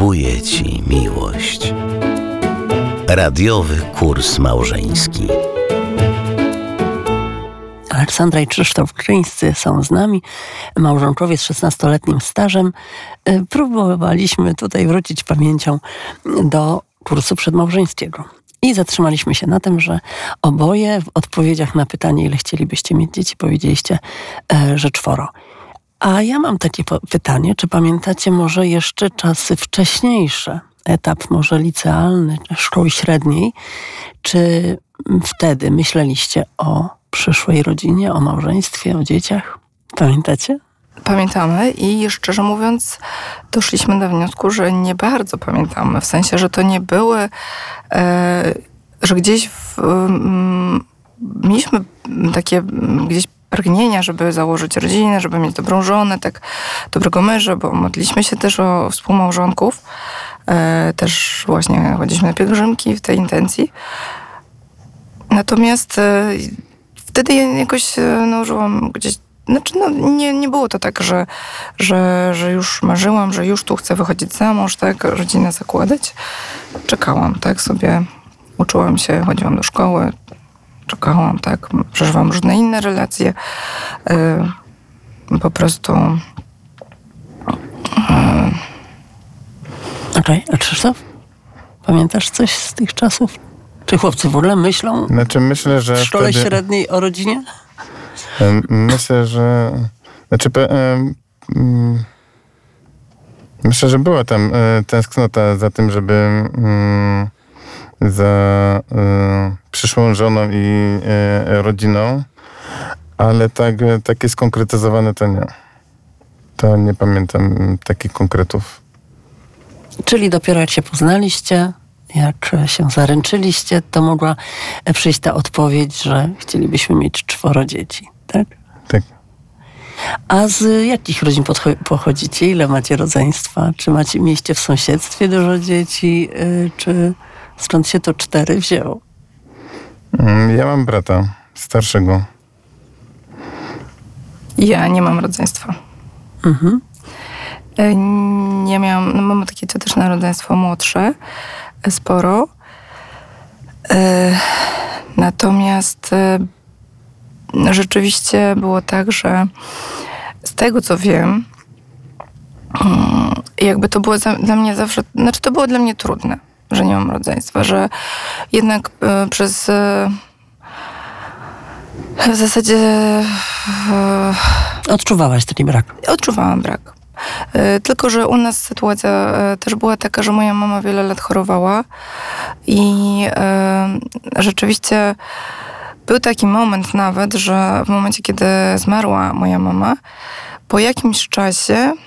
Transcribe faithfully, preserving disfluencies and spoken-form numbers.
zrabuje ci miłość. Radiowy kurs małżeński. Aleksandra i Krzysztof Grzyńscy są z nami, małżonkowie z szesnastoletnim stażem. Próbowaliśmy tutaj wrócić pamięcią do kursu przedmałżeńskiego. I zatrzymaliśmy się na tym, że oboje w odpowiedziach na pytanie, ile chcielibyście mieć dzieci, powiedzieliście, że czworo. A ja mam takie pytanie, czy pamiętacie może jeszcze czasy wcześniejsze, etap może licealny, szkoły średniej, czy wtedy myśleliście o przyszłej rodzinie, o małżeństwie, o dzieciach? Pamiętacie? Pamiętamy i szczerze mówiąc doszliśmy do wniosku, że nie bardzo pamiętamy. W sensie, że to nie były, e, że gdzieś w, m, mieliśmy takie m, gdzieś pragnienia, żeby założyć rodzinę, żeby mieć dobrą żonę, tak dobrego męża, bo modliliśmy się też o współmałżonków. E, też właśnie chodziliśmy na pielgrzymki w tej intencji. Natomiast e, wtedy ja jakoś no, żyłam gdzieś. Znaczy, no, nie, nie było to tak, że, że, że już marzyłam, że już tu chcę wychodzić za mąż, tak, rodzinę zakładać. Czekałam, tak, sobie uczyłam się, chodziłam do szkoły, czekałam, tak, przeżywałam różne inne relacje. Yy, po prostu... Yy. Okej, okay. A Krzysztof? Pamiętasz coś z tych czasów? Czy chłopcy w ogóle myślą znaczy, myślę, że w szkole wtedy... średniej o rodzinie? Myślę, że... Znaczy, myślę, że była tam tęsknota za tym, żeby za przyszłą żoną i rodziną, ale tak, takie skonkretyzowane to nie. To nie pamiętam takich konkretów. Czyli dopiero jak się poznaliście, jak się zaręczyliście, to mogła przyjść ta odpowiedź, że chcielibyśmy mieć czworo dzieci, tak? Tak. A z jakich rodzin pochodzicie? Ile macie rodzeństwa? Czy macie, mieliście w sąsiedztwie dużo dzieci? Czy skąd się to cztery wzięło? Ja mam brata starszego. Ja nie mam rodzeństwa. Mhm. Nie miałam, no mamy takie cioteczne rodzeństwo młodsze, sporo. E, natomiast e, rzeczywiście było tak, że z tego co wiem, jakby to było za, dla mnie zawsze, znaczy to było dla mnie trudne, że nie mam rodzeństwa, że jednak e, przez e, w zasadzie e, odczuwałaś taki brak? Odczuwałam brak. Tylko że u nas sytuacja też była taka, że moja mama wiele lat chorowała i rzeczywiście był taki moment nawet, że w momencie, kiedy zmarła moja mama, po jakimś czasie